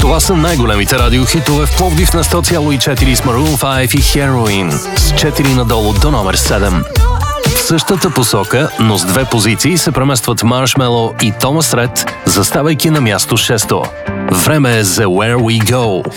Това са най-големите радиохитове в Пловдив на 100,4 с Maroon 5 и Heroin с 4 надолу до номер 7. В същата посока, но с 2 позиции се преместват Marshmello и Thomas Rhett, заставайки на място 6. Време е за Where We Go.